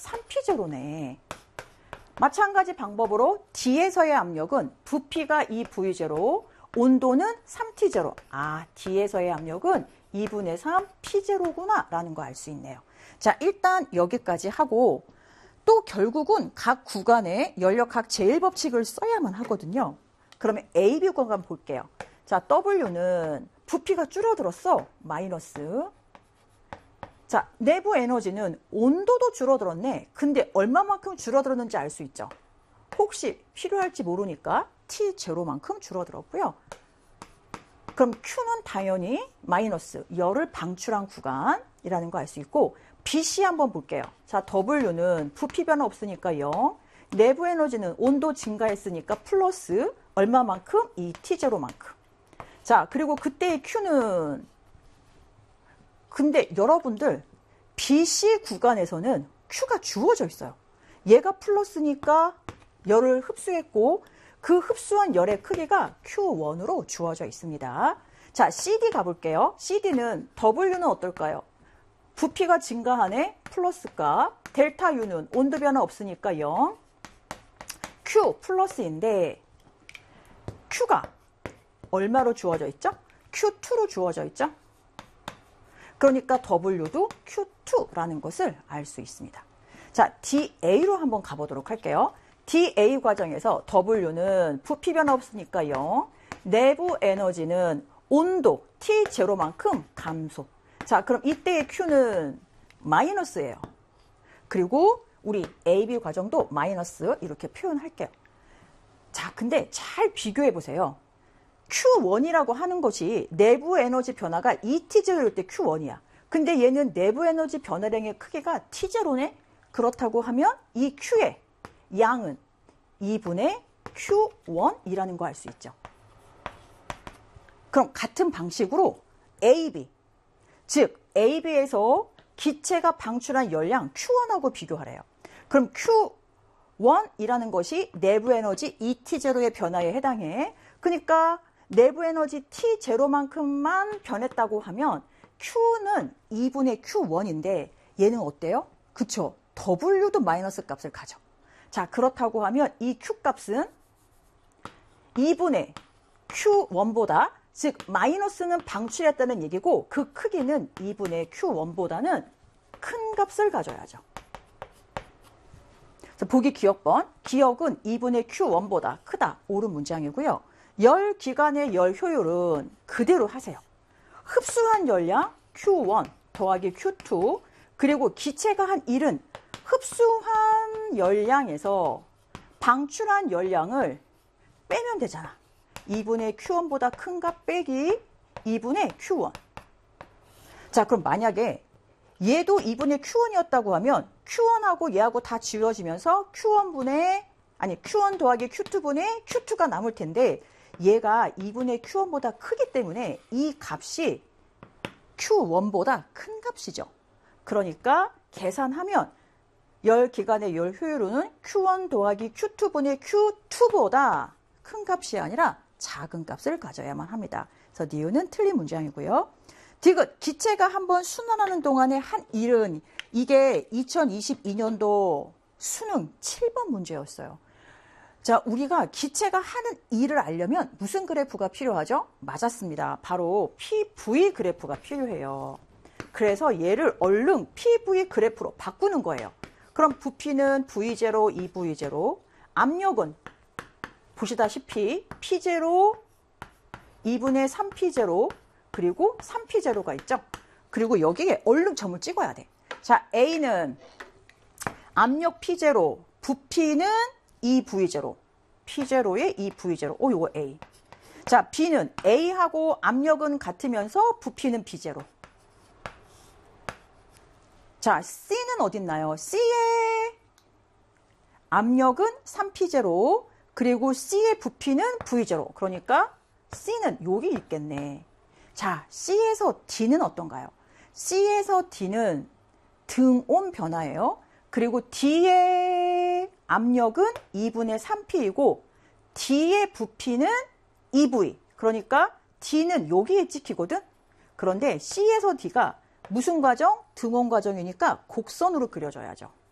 3P0네. 마찬가지 방법으로 D에서의 압력은 부피가 2V0, 온도는 3T0. 아, D에서의 압력은 2분의 3 P0구나 라는 거 알 수 있네요. 자, 일단 여기까지 하고 또 결국은 각 구간에 연력학 제1법칙을 써야만 하거든요. 그러면 AB 구간 볼게요. 자, W는 부피가 줄어들었어. 마이너스. 자, 내부 에너지는 온도도 줄어들었네. 근데 얼마만큼 줄어들었는지 알 수 있죠. 혹시 필요할지 모르니까 T0만큼 줄어들었고요. 그럼 Q는 당연히 마이너스 열을 방출한 구간이라는 거 알 수 있고, BC 한번 볼게요. 자, W는 부피 변화 없으니까 0, 내부 에너지는 온도 증가했으니까 플러스 얼마만큼? 이 T0만큼. 자, 그리고 그때의 Q는, 근데 여러분들 BC 구간에서는 Q가 주어져 있어요. 얘가 플러스니까 열을 흡수했고 그 흡수한 열의 크기가 Q1으로 주어져 있습니다. 자, CD 가볼게요. CD는 W는 어떨까요? 부피가 증가하네. 플러스가. 델타 U는 온도 변화 없으니까 0. Q 플러스인데 Q가 얼마로 주어져 있죠? Q2로 주어져 있죠? 그러니까 W도 Q2라는 것을 알 수 있습니다. 자, DA로 한번 가보도록 할게요. DA 과정에서 W는 부피 변화 없으니까 0, 내부 에너지는 온도 T0만큼 감소. 자, 그럼 이때의 Q는 마이너스예요. 그리고 우리 AB 과정도 마이너스 이렇게 표현할게요. 자, 근데 잘 비교해 보세요. Q1이라고 하는 것이 내부 에너지 변화가 2T0일 때 Q1이야. 근데 얘는 내부 에너지 변화량의 크기가 T0네? 그렇다고 하면 이 Q의 양은 2분의 Q1이라는 거 알 수 있죠. 그럼 같은 방식으로 AB, 즉 AB에서 기체가 방출한 열량 Q1하고 비교하래요. 그럼 Q1이라는 것이 내부 에너지 2T0의 변화에 해당해. 그러니까 내부 에너지 T0만큼만 변했다고 하면 Q는 2분의 Q1인데 얘는 어때요? 그쵸? W도 마이너스 값을 가져. 자, 그렇다고 하면 이 Q 값은 2분의 Q1보다, 즉 마이너스는 방출했다는 얘기고 그 크기는 2분의 Q1보다는 큰 값을 가져야죠. 그래서 보기 기억번, 기억은 2분의 Q1보다 크다. 옳은 문장이고요. 열 기관의 열 효율은 그대로 하세요. 흡수한 열량 Q1 더하기 Q2, 그리고 기체가 한 일은 흡수한 열량에서 방출한 열량을 빼면 되잖아. 2분의 Q1보다 큰 값 빼기 2분의 Q1. 자, 그럼 만약에 얘도 2분의 Q1이었다고 하면 Q1하고 얘하고 다 지워지면서 Q1 더하기 Q2분의 Q2가 남을 텐데 얘가 2분의 Q1보다 크기 때문에 이 값이 Q1보다 큰 값이죠. 그러니까 계산하면 열 기관의 열 효율은 Q1 더하기 Q2분의 Q2보다 큰 값이 아니라 작은 값을 가져야만 합니다. 그래서 니은은 틀린 문장이고요. 디귿, 기체가 한번 순환하는 동안에 한 일은, 이게 2022년도 수능 7번 문제였어요. 자, 우리가 기체가 하는 일을 알려면 무슨 그래프가 필요하죠? 맞았습니다. 바로 PV 그래프가 필요해요. 그래서 얘를 얼른 PV 그래프로 바꾸는 거예요. 그럼 부피는 V0, 2V0, 압력은 보시다시피 P0, 2분의 3P0, 그리고 3P0가 있죠. 그리고 여기에 얼른 점을 찍어야 돼. 자, A는 압력 P0, 부피는 2V0, P0에 2V0, 요거 A. 자, B는 A하고 압력은 같으면서 부피는 B0. 자, C는 어딨나요? C의 압력은 3P0, 그리고 C의 부피는 V0. 그러니까 C는 여기 있겠네. 자, C에서 D는 어떤가요? C에서 D는 등온 변화예요. 그리고 D의 압력은 2분의 3P이고 D의 부피는 2V. 그러니까 D는 여기에 찍히거든. 그런데 C에서 D가 무슨 과정? 등온 과정이니까 곡선으로 그려져야죠.